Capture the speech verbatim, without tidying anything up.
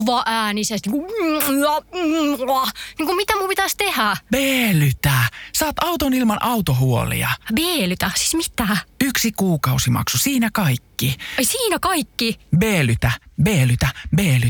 va äänisesti. Niin kuin mitä mun pitäisi tehdä? B-lytä. Saat auton ilman autohuolia. B-lytä? Siis mitä? Yksi kuukausimaksu, siinä kaikki. Ai siinä kaikki? B-lytä, B-lytä, B-lytä.